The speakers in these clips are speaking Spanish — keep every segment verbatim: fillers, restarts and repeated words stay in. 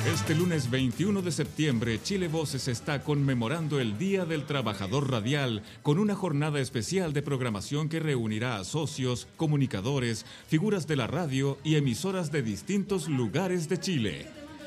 Este lunes veintiuno de septiembre, Chile Voces está conmemorando el Día del Trabajador Radial con una jornada especial de programación que reunirá a socios, comunicadores, figuras de la radio y emisoras de distintos lugares de Chile.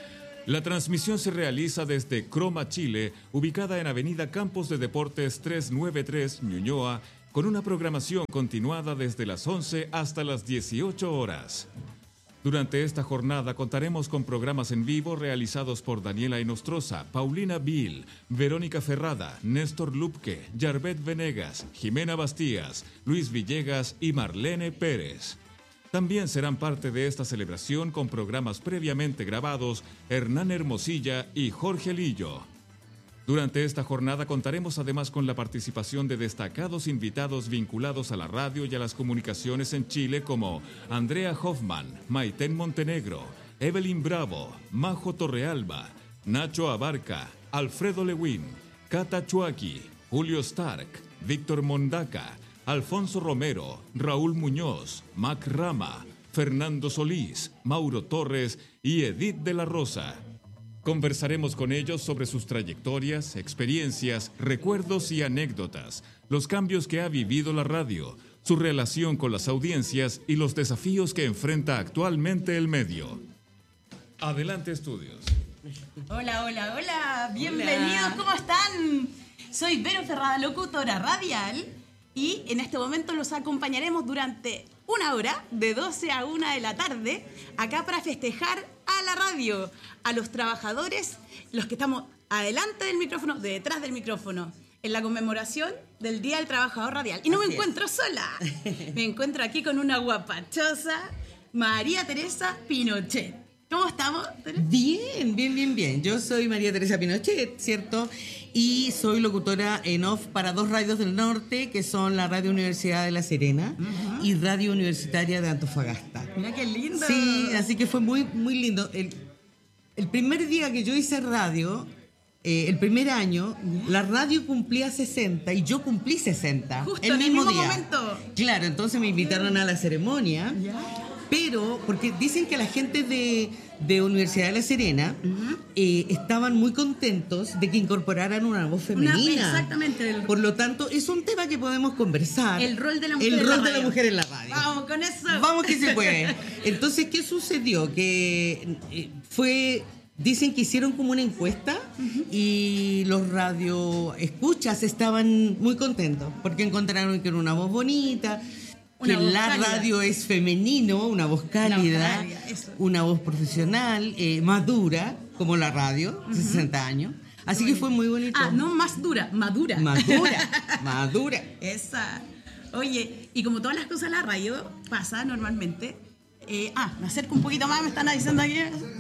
La transmisión se realiza desde Croma Chile, ubicada en Avenida Campos de Deportes trescientos noventa y tres, Ñuñoa, con una programación continuada desde las once hasta las dieciocho horas. Durante esta jornada contaremos con programas en vivo realizados por Daniela Enostroza, Paulina Bill, Verónica Ferrada, Néstor Lupke, Yarbet Venegas, Jimena Bastías, Luis Villegas y Marlene Pérez. También serán parte de esta celebración con programas previamente grabados Hernán Hermosilla y Jorge Lillo. Durante esta jornada contaremos además con la participación de destacados invitados vinculados a la radio y a las comunicaciones en Chile como Andrea Hoffman, Maitén Montenegro, Evelyn Bravo, Majo Torrealba, Nacho Abarca, Alfredo Lewin, Cata Chuaki, Julio Stark, Víctor Mondaca, Alfonso Romero, Raúl Muñoz, Mac Rama, Fernando Solís, Mauro Torres y Edith de la Rosa. Conversaremos con ellos sobre sus trayectorias, experiencias, recuerdos y anécdotas, los cambios que ha vivido la radio, su relación con las audiencias y los desafíos que enfrenta actualmente el medio. Adelante, estudios. Hola, hola, hola. Bienvenidos, hola. ¿Cómo están? Soy Vero Ferrada, locutora radial, y en este momento los acompañaremos durante una hora, de doce a una de la tarde, acá para festejar a la radio, a los trabajadores, los que estamos adelante del micrófono, detrás del micrófono, en la conmemoración del Día del Trabajador Radial. Y no Así me encuentro es. sola, me encuentro aquí con una guapachosa, María Teresa Pinochet. ¿Cómo estamos, Teresa? Bien, bien, bien, bien. Yo soy María Teresa Pinochet, ¿cierto? Y soy locutora en off para dos radios del norte, que son la Radio Universidad de La Serena uh-huh. y Radio Universitaria de Antofagasta. Mira qué lindo. Sí, así que fue muy, muy lindo. El, el primer día que yo hice radio, eh, el primer año, yeah. la radio cumplía sesenta y yo cumplí sesenta. Justo el en mismo el mismo día. momento. Claro, entonces me invitaron a la ceremonia. Yeah. Pero, porque dicen que la gente de, de Universidad de La Serena uh-huh. eh, estaban muy contentos de que incorporaran una voz femenina. Una, exactamente. Del... Por lo tanto, es un tema que podemos conversar. El rol de la mujer, El en, rol la de la mujer en la radio. Vamos con eso. Vamos que se puede. Entonces, ¿qué sucedió? Que eh, fue... Dicen que hicieron como una encuesta uh-huh. y los radioescuchas estaban muy contentos porque encontraron que era una voz bonita, que la cálida. radio es femenino, una voz cálida, una voz, una voz profesional, eh, más dura, como la radio, uh-huh. sesenta años. Así muy que fue muy bonito. Ah, no más dura, madura. Madura, madura. Esa. Oye, y como todas las cosas en la radio pasa normalmente... Eh, ah, me acerco un poquito más, me están diciendo aquí.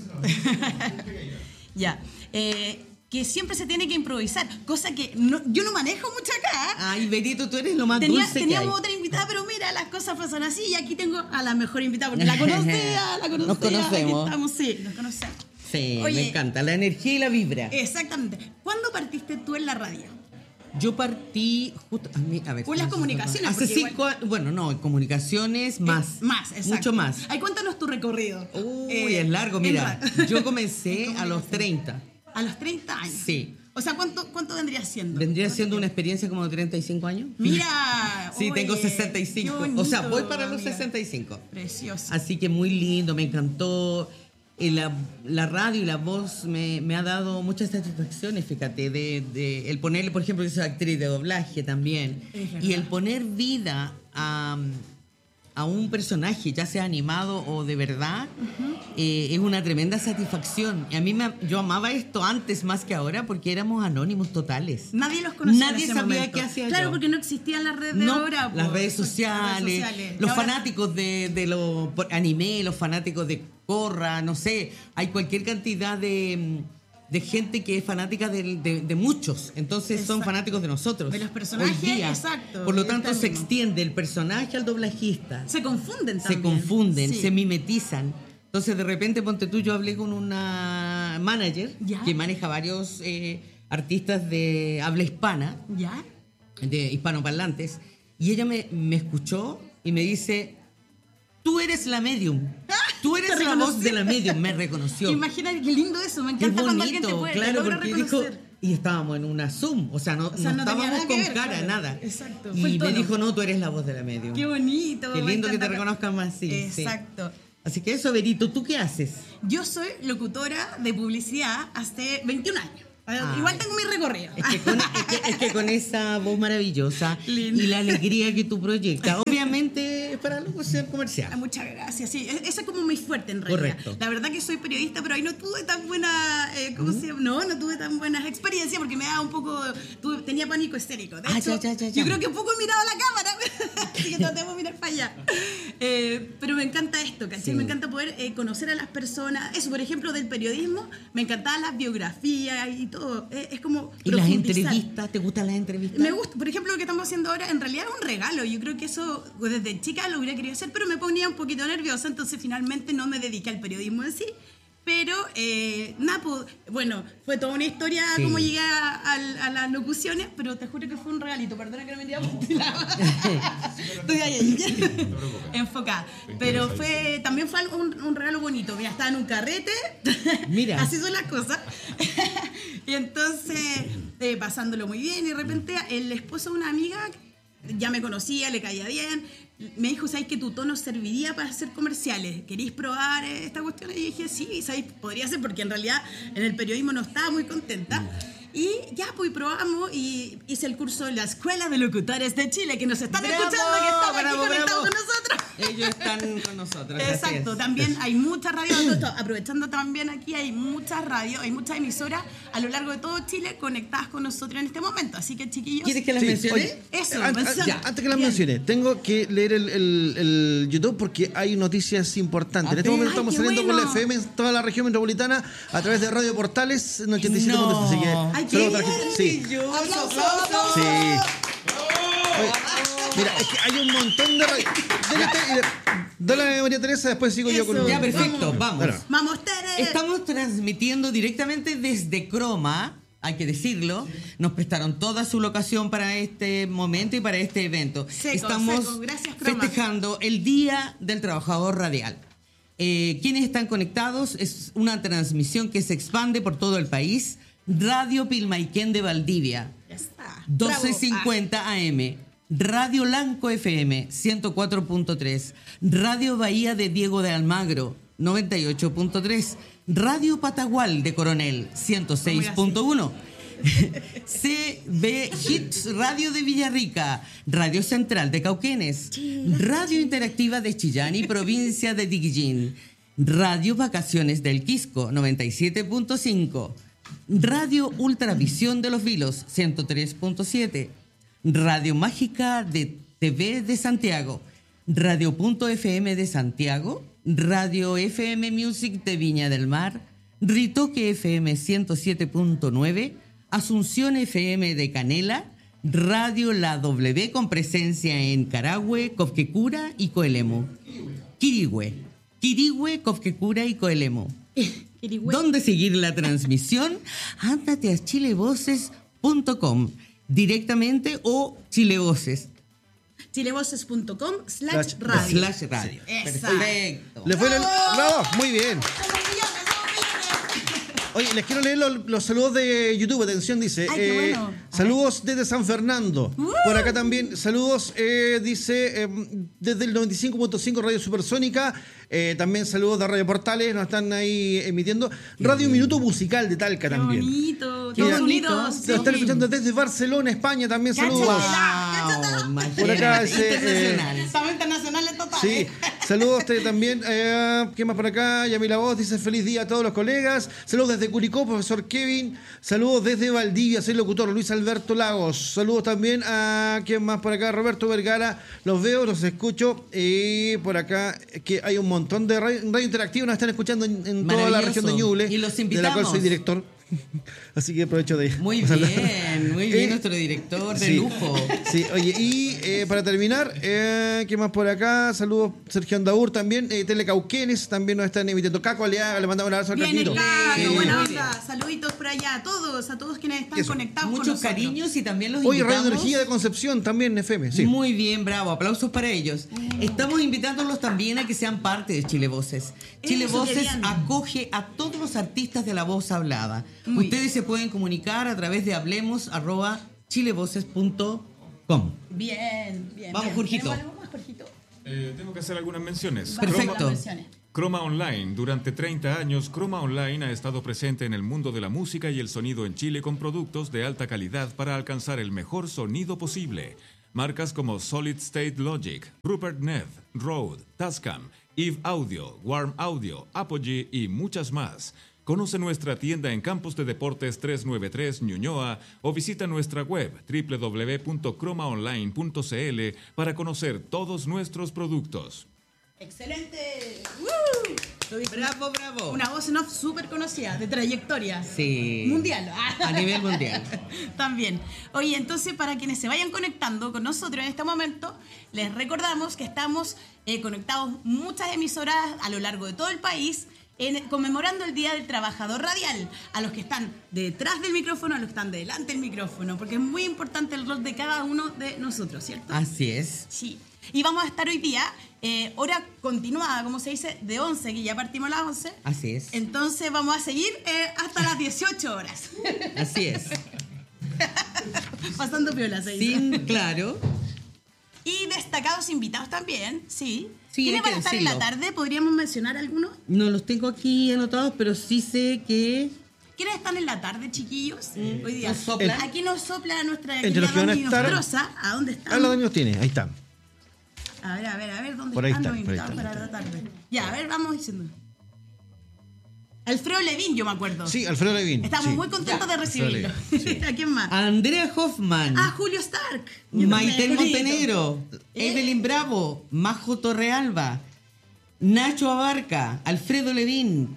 Ya. Eh... que siempre se tiene que improvisar, cosa que no, yo no manejo mucho acá. Ay, Berito, tú eres lo más Tenía, dulce Teníamos que hay. otra invitada, pero mira, las cosas pasan así y aquí tengo a la mejor invitada, porque la conocía, la conocía. Nos conocemos. Aquí estamos, sí, nos conocemos. Sí, Oye, me encanta, la energía y la vibra. Exactamente. ¿Cuándo partiste tú en la radio? Yo partí justo... A, mí, a ver, o en las comunicaciones. Hace cinco años... Bueno, no, en comunicaciones más. Eh, más, exacto. Mucho más. Ay, cuéntanos tu recorrido. Uy, eh, es largo, mira. Yo comencé a los treinta. ¿A los treinta años? Sí. O sea, ¿cuánto, cuánto vendría siendo? Vendría siendo una experiencia como de treinta y cinco años. Mira. Sí, oye, tengo sesenta y cinco. Bonito, o sea, voy para los amiga. sesenta y cinco. Precioso. Así que muy lindo, me encantó. Y la, la radio y la voz me, me ha dado muchas satisfacciones, fíjate, de, de el ponerle, por ejemplo, yo soy actriz de doblaje también, y el poner vida a, a un personaje, ya sea animado o de verdad, uh-huh. eh, es una tremenda satisfacción. Y a mí me, yo amaba esto antes más que ahora porque éramos anónimos totales. Nadie los conocía. Nadie en ese sabía momento. qué hacía Claro, yo. porque no existían las redes de no, ahora. Las pues, redes sociales, las redes sociales. los ahora... fanáticos de, de los anime, los fanáticos de Corra, no sé, hay cualquier cantidad de, de gente que es fanática de, de, de muchos, entonces exacto. son fanáticos de nosotros. De los personajes, hoy día. Exacto. Por lo tanto, se extiende el personaje al doblajista. Se confunden también. Se confunden, sí. se mimetizan. Entonces, de repente, ponte tú, yo hablé con una manager ¿Ya? que maneja varios eh, artistas de habla hispana, ¿Ya? de hispanoparlantes, y ella me, me escuchó y me dice... Tú eres la medium. Tú eres la voz de la medio, me reconoció. Imagínate qué lindo eso, me encanta Qué cuando alguien te bonito, puede, claro, te logra porque reconocer. dijo, y estábamos en una Zoom, o sea, no, O sea, no no tenía estábamos nada que con ver, cara, claro. nada. Exacto, Y fue el me tono. dijo, no, tú eres la voz de la medio. Qué bonito. Qué me lindo que te encanta. reconozcan más, sí. Exacto. Sí. Así que eso, Verito, ¿tú qué haces? Yo soy locutora de publicidad hace veintiún años. Ah, Igual tengo mi recorrido. Es que, con, es, que, es que con esa voz maravillosa Linda. y la alegría que tú proyectas, obviamente es para la locución comercial. Muchas gracias. Sí, e- ese es como muy fuerte en realidad. Correcto. La verdad que soy periodista, pero ahí no tuve tan buena, eh, ¿cómo se llama? No, no tuve tan buenas experiencias porque me daba un poco, tuve- tenía pánico escénico. De Ah, hecho, ya, ya, ya, ya. yo creo que un poco he mirado a la cámara, así que tratemos de mirar para allá. Eh, pero me encanta esto, ¿cachai? Sí. Me encanta poder eh, conocer a las personas. Eso, por ejemplo, del periodismo, me encantaban las biografías y todo. Eh, es como ¿Y las profundizar. entrevistas? ¿Te gustan las entrevistas? Me gusta, por ejemplo, lo que estamos haciendo ahora en realidad es un regalo. Yo creo que eso pues, desde chica lo hubiera querido hacer, pero me ponía un poquito nerviosa, entonces finalmente no me dediqué al periodismo en sí. Pero, eh, nada, pues, bueno, fue toda una historia Sí. cómo llegué a, a- a las locuciones, pero te juro que fue un regalito. Perdona que no me diga por ti lado. Estoy ahí, enfocada. Pero fue, también fue un, un regalo bonito. Mira, estaba en un carrete. Mira. Así son las cosas. Y entonces, eh, pasándolo muy bien, y de repente el esposo de una amiga ya me conocía, le caía bien, me dijo, ¿sabes que tu tono serviría para hacer comerciales? ¿Queréis probar esta cuestión? Y dije, sí, ¿sabes? Podría ser, porque en realidad en el periodismo no estaba muy contenta. Y ya, pues probamos y hice el curso de la Escuela de Locutores de Chile, que nos están ¡Bravo! escuchando, que están ¡Bravo, aquí conectados bravo! con nosotros. Ellos están con nosotros. así Exacto, es. también hay muchas radios, aprovechando también aquí hay muchas radios, hay muchas emisoras a lo largo de todo Chile conectadas con nosotros en este momento, así que chiquillos, ¿Quieres que las Sí, mencione? oye, eso, an- an- menciona. ya, antes que las Bien. mencione, tengo que leer el, el- el YouTube porque hay noticias importantes. En este A ver. momento Ay, estamos qué saliendo bueno. con la F M en toda la región metropolitana a través de Radio Portales en ochenta y siete punto tres. Así que Ay, qué saludos a la gente. Sí. Aplausos, aplausos. aplausos. Sí. Oye, mira, es que hay un montón de radio. Dale, te- dale, María Teresa, después sigo yo con Eso. Ya, perfecto, vamos. Bueno. Vamos, Tere. Estamos transmitiendo directamente desde Croma, hay que decirlo. Nos prestaron toda su locación para este momento y para este evento. Seco, Estamos seco. Gracias, Croma. festejando el Día del Trabajador Radial. Eh, quienes están conectados, es una transmisión que se expande por todo el país. Radio Pilmaiquén de Valdivia, Ya está. doce Bravo. cincuenta A M. Radio Lanco F M, ciento cuatro punto tres. Radio Bahía de Diego de Almagro, noventa y ocho punto tres. Radio Patagual de Coronel, ciento seis punto uno. C B Hits Radio de Villarrica, Radio Central de Cauquenes, Radio Interactiva de Chillán y Provincia de Diguillín, Radio Vacaciones del Quisco, noventa y siete punto cinco, Radio Ultravisión de los Vilos, ciento tres punto siete, Radio Mágica de T V de Santiago, Radio Punto F M de Santiago, Radio F M Music de Viña del Mar, Ritoque F M ciento siete punto nueve, Asunción F M de Canela, Radio La W con presencia en Carahue, Cofquecura y Coelemu. Quirihue, Quirihue, Cofquecura y Coelemu. Quirigüe. ¿Dónde seguir la transmisión? Ándate a chilevoces punto com directamente o chilevoces chilevoces punto com slash Slash radio. slash radio. Esa. Perfecto. Le fue el- ¡Bravo! ¡Bravo! Muy bien. Somos millones, somos millones. Oye, les quiero leer los, los saludos de YouTube. Atención, dice. Ay, qué bueno. A Saludos desde San Fernando. Uh. Por acá también, saludos, eh, dice, eh, desde el noventa y cinco punto cinco Radio Supersónica. Eh, también saludos de Radio Portales, nos están ahí emitiendo. Radio Minuto Musical de Talca Qué también. bonito. Qué Todos bonito. unidos. Nos están escuchando desde Barcelona, España también. Saludos. Cáchatela. Wow, Por acá dice, eh, internacional. Estamos internacionales total. Sí, saludos te- también. Eh, ¿Qué más por acá? Yamila Voz dice feliz día a todos los colegas. Saludos desde Curicó, profesor Kevin. Saludos desde Valdivia, soy locutor Luis Alberto Lagos. Saludos también a ¿quién más por acá? Roberto Vergara. Los veo, los escucho. Y por acá que hay un montón de radio, radio interactiva. Nos están escuchando en, en toda la Maravilloso. región de Ñuble, Y los de la cual invitamos. soy director. Así que aprovecho de... Muy pasarla. bien, muy bien, Eh, nuestro director de sí. lujo. Sí, oye, y eh, para terminar, eh, ¿qué más por acá? Saludos, Sergio Andaur también, eh, Telecauquenes también nos están emitiendo. Caco Aliaga, le mandamos un abrazo al Bien, el Caquito. Caco, Sí. buena onda. Saluditos por allá a todos, a todos quienes están Eso. conectados con Muchos nosotros. cariños y también los Oye, invitamos. Radio Energía de Concepción también, F M, sí. Muy bien, bravo. Aplausos para ellos. Estamos invitándolos también a que sean parte de Chile Voces. Chile Eso, Voces querían. acoge a todos los artistas de la voz hablada. Muy Ustedes se pueden comunicar a través de hablemos arroba chilevoces punto com. Bien, bien. Vamos, bien. Jorgito. ¿Tenemos algo más, Jorgito? Eh, tengo que hacer algunas menciones. Vamos Perfecto. con las menciones. Croma Online. Durante treinta años, Croma Online ha estado presente en el mundo de la música y el sonido en Chile con productos de alta calidad para alcanzar el mejor sonido posible. Marcas como Solid State Logic, Rupert Neve, Rode, Tascam, Eve Audio, Warm Audio, Apogee y muchas más. Conoce nuestra tienda en Campus de Deportes trescientos noventa y tres Ñuñoa o visita nuestra web doble u doble u doble u punto croma online punto c l para conocer todos nuestros productos. ¡Excelente! ¡Woo! Soy Bravo, bravo. Una voz en off súper conocida, de trayectoria. Sí. Mundial. A nivel mundial. También. Oye, entonces para quienes se vayan conectando con nosotros en este momento, les recordamos que estamos eh, conectados muchas emisoras a lo largo de todo el país, en, conmemorando el Día del Trabajador Radial, a los que están detrás del micrófono, a los que están delante del micrófono, porque es muy importante el rol de cada uno de nosotros, ¿cierto? Así es. Sí. Y vamos a estar hoy día, eh, hora continuada, como se dice, de once, que ya partimos a las once. Así es. Entonces vamos a seguir eh, hasta las dieciocho horas. Así es. Pasando piola, se dice. Sin, claro. Y destacados invitados también, sí. Sí, ¿Quiénes hay que van a estar en la decirlo. tarde? ¿Podríamos mencionar algunos? No los tengo aquí anotados, pero sí sé que... ¿Quiénes están en la tarde, chiquillos? Hoy día. Nos soplan. Aquí nos sopla nuestra Entre los querida que van a Dani estar- Nostroza. ¿A dónde están? A los años tiene, ahí está. A ver, a ver, a ver, ¿dónde Por ahí están los están, por ahí invitados están. para la tarde? Ya, a ver, vamos diciendo. Alfredo Levín, yo me acuerdo. Sí, Alfredo Levín. Estamos sí. muy contentos de recibirlo. Alfredo Levín, ¿A quién más? Andrea Hoffman. Ah, Julio Stark. Maiten Julito. Montenegro, ¿Eh? Evelyn Bravo, Majo Torrealba, Nacho Abarca, Alfredo Levín,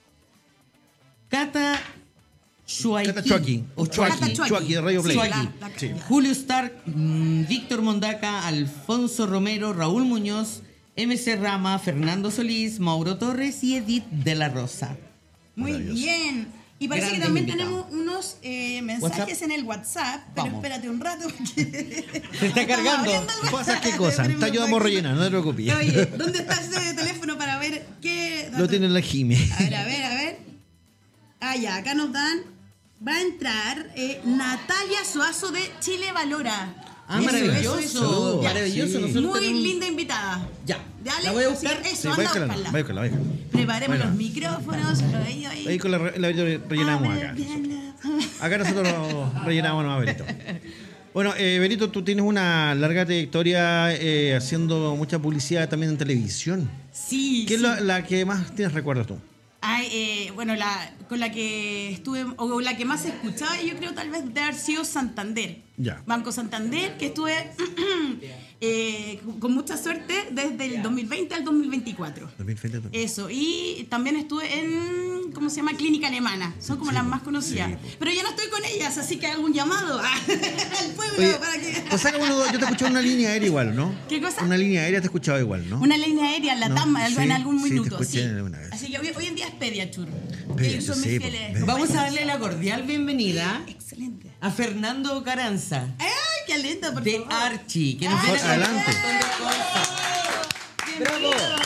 Cata Shuaiki, Cata Chuaki. o Chuaki, Cata Chuaki. Chuaki de Radio Play. Chuaki. La- la- Sí. ya. Julio Stark, mm, Víctor Mondaca, Alfonso Romero, Raúl Muñoz, M C Rama, Fernando Solís, Mauro Torres y Edith de la Rosa. Muy Maravilloso. bien. Y parece Grandes que también invitados. tenemos unos eh, mensajes WhatsApp. en el WhatsApp, pero Vamos. espérate un rato. porque Se está estamos cargando. abriendo el ¿Pasa WhatsApp. qué cosa? Te ayudamos a rellenar, no te preocupes. Oye, ¿dónde está ese teléfono para ver qué? Lo tiene la Jime. A ver, a ver, a ver. Ah, ya, acá nos dan. Va a entrar eh, Natalia Suazo de Chile Valora. Ah, Eso, maravilloso, eso, eso. Ya. maravilloso. Sí. Nosotros Muy tenemos- linda invitada. Ya, Dale, la voy a así buscar. que Sí, Eso, vaya anda a escalar, buscarla. vaya escalar, vaya escalar. Preparemos Bueno. los micrófonos. Ahí, ahí. Ahí con la, re- la rellenamos Abre acá. bien la- Acá nosotros rellenamos nomás, Benito. Bueno, eh, Benito, tú tienes una larga trayectoria eh, haciendo mucha publicidad también en televisión. Sí, ¿Qué sí. es la, la que más tienes recuerdos tú? Ay, eh, bueno, la, con la que estuve, o la que más escuchaba, yo creo tal vez de haber sido Santander. Ya. Banco Santander, que estuve eh, con mucha suerte desde el dos mil veinte al dos mil veinticuatro. dos mil veinte. Eso, y también estuve en, ¿cómo se llama? Clínica Alemana. Son como las más conocidas. Pero yo no estoy con ellas, así que hago un llamado al pueblo Oye, para que... o sea, que uno- yo te escuché en una línea aérea igual, ¿no? ¿Qué cosa? Una línea aérea te he escuchado igual, ¿no? Una línea aérea, la No, TAM, sí, en algún sí, te minuto. escuché Sí, alguna vez. Así que hoy, hoy en día es Pediachur. Pedia, Ellos son sí, mis pues, fieles Pedia. Vamos a compañeros. darle la cordial bienvenida Excelente. a Fernando Caranza, ¡Ay, qué lindo, por de favor! Archie, que nos Ah, viene a contar adelante. un montón de cosas. Bienvenido. Bravo.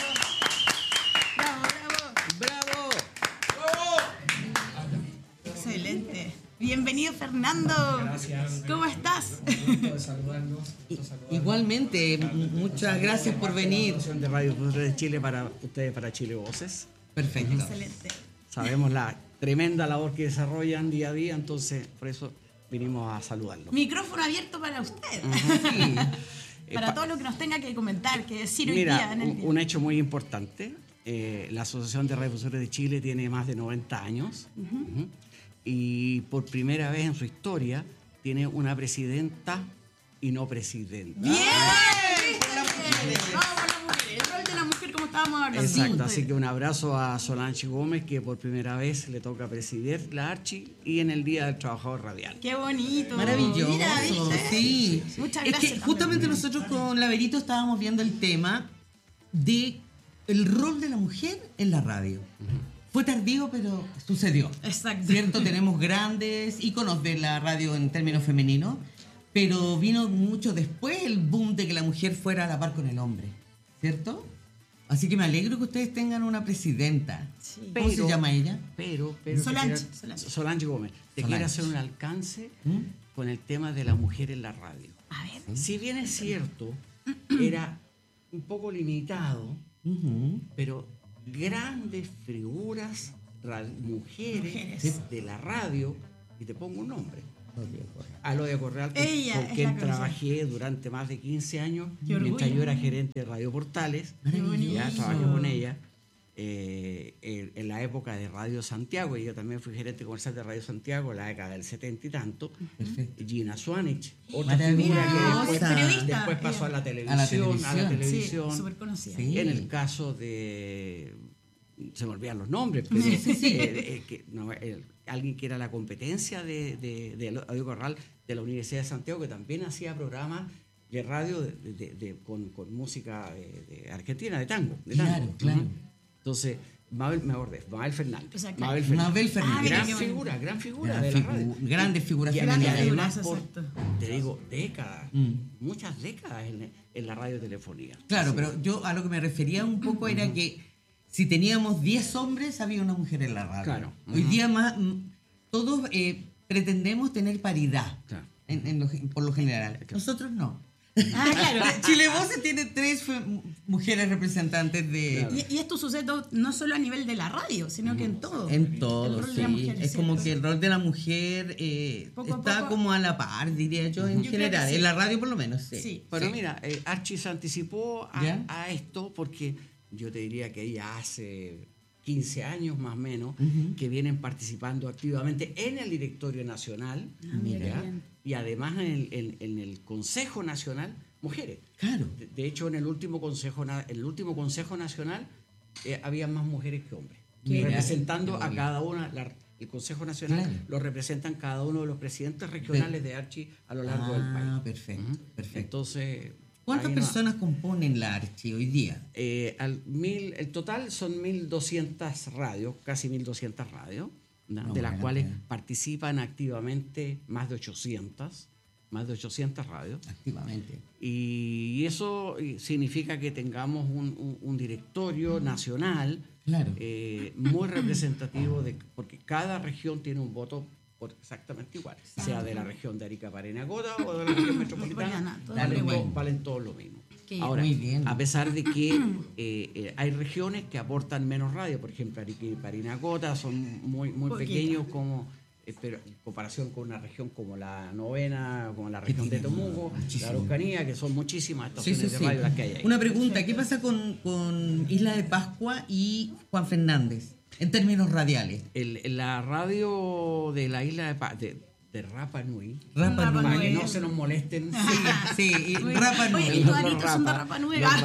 Bravo, ¡Bravo! bravo. Excelente. Bienvenido, Fernando. Gracias. ¿Cómo estás? Gusto de saludarlos. I- Igualmente, m- muchas gracias por venir. De Radio Cultura de Chile para ustedes, para Chile Voces. Perfecto. Excelente. Sabemos la tremenda labor que desarrollan día a día, entonces por eso vinimos a saludarlos. Micrófono abierto para usted. Sí. Para Eh, pa- todo lo que nos tenga que comentar, que decir hoy Mira, día en el un, día. un hecho muy importante. eh, la Asociación de Radiodifusores de Chile tiene más de noventa años ujú, y por primera vez en su historia tiene una presidenta y no presidente. ¡Bien! Vamos, las mujeres. El rol de la mujer, como estábamos hablando. Exacto, Sí. así que un abrazo a Solange Gómez, que por primera vez le toca presidir la Archi y en el Día del Trabajador Radial. Qué bonito. Maravilloso, Mira, ¿viste? sí. Muchas Es gracias. que justamente nosotros con Laverito estábamos viendo el tema de el rol de la mujer en la radio. Fue tardío, pero sucedió. Exacto. ¿Cierto? Tenemos grandes íconos de la radio en términos femeninos, pero vino mucho después el boom de que la mujer fuera a la par con el hombre, ¿cierto? Así que me alegro que ustedes tengan una presidenta. Sí. ¿Cómo se Pero- llama ella? Pero, pero te Solange, quiero- Solange. Solange Gómez, te Solange. quiero hacer un alcance ¿Mm? con el tema de la mujer en la radio. A ver. Si bien es cierto, era un poco limitado, Ujú. pero grandes figuras, ra- mujeres, Mujeres. de la radio, y te pongo un nombre, Claudia Correa. Alodia Correal, que- Ella con es quien la que trabajé durante más de quince años, Qué mientras orgullo. yo era gerente de Radio Portales. Maravilloso. Ya trabajé con ella eh, en, en la época de Radio Santiago, y yo también fui gerente comercial de Radio Santiago en la década del setenta y tanto. Perfecto. Gina Swanich, otra Maravillosa. figura que después, Periodista, después pasó a la ella. televisión, A la a la televisión. televisión. Sí, súper conocida. Sí. En el caso de... Se me olvidan los nombres, pero eh, eh, que, no, el- alguien que era la competencia de, de, de Alodia Corral de la Universidad de Santiago, que también hacía programas de radio de, de- de- con, con música de, de Argentina, de tango. De tango. Claro, claro. Ujú. Entonces, Mabel, me acordé, Mabel Fernández. O sea, claro. Mabel Fernández. Mabel Fernández. Ah, mira, gran qué bueno. figura, gran figura Gran de la figu- radio. grandes figuras Y Grandes femeninas. además, figuras, por, exacto. te digo, décadas, Mm. muchas décadas en, en la radiotelefonía. Claro, Así. pero yo a lo que me refería un poco era que si teníamos diez hombres, había una mujer en la radio. Claro. Hoy Ujú. día más, mm, todos eh, pretendemos tener paridad, Claro. en- en lo gen- por lo general. Nosotros no. Ah, claro. Chile Voces tiene tres fe- mujeres representantes de... Claro. Y, y esto sucede todo- no solo a nivel de la radio, sino que en todo. En El todo, rol sí. de la mujer, es como ¿cierto? que el rol de la mujer eh, Poco a está poco. como a la par, diría yo, en Yo creo general. que sí. En la radio por lo menos, sí. Sí. Pero Sí. mira, eh, Archie se anticipó a, ¿Ya? a esto porque yo te diría que ella hace quince años más o menos Ujú. que vienen participando activamente en el directorio nacional, Ah, mira qué ¿ya? bien. Y además en el, en- en el Consejo Nacional, mujeres. Claro. De, de hecho, en el último Consejo, Na- en el último consejo Nacional eh, había más mujeres que hombres, Mira, representando qué a bonito. cada una. la- el Consejo Nacional Claro. lo representan cada uno de los presidentes regionales de Archi a lo largo del país. Ah, perfecto, Ujú. perfecto. Entonces, ¿Cuántas ahí no- personas componen la Archi hoy día? eh, al mil, el total son mil doscientas radios, casi mil doscientas radios, ¿no? No, de las buena cuales pena. participan activamente más de ochocientas, más de ochocientas radios. Activamente. Y eso eh, significa que tengamos un, un- un directorio nacional Claro. eh, muy representativo, de, porque cada región tiene un voto por exactamente igual, sea de la región de Arica Parinacota o de la región metropolitana, Metropolitana, todo valen, igual. to- valen todos lo mismo. Qué Ahora, muy bien. a pesar de que eh, eh, hay regiones que aportan menos radio, por ejemplo, Arica y Parinacota son muy, muy Poquita. pequeños como eh, pero en comparación con una región como la Novena, como la región de tiene Temuco, la muchísimo. Araucanía, que son muchísimas Sí, estaciones sí, de sí. radio las que hay ahí. Una pregunta, ¿qué pasa con, con Isla de Pascua y Juan Fernández en términos radiales? El- la radio de la isla de, Pa- de, de Rapa Nui, Rapa Rapa para Nui. que Nui. no se nos molesten. Sí, sí, Muy Rapa bien. Oye, Nui. y Los tus aritos son de Rapa Nui. los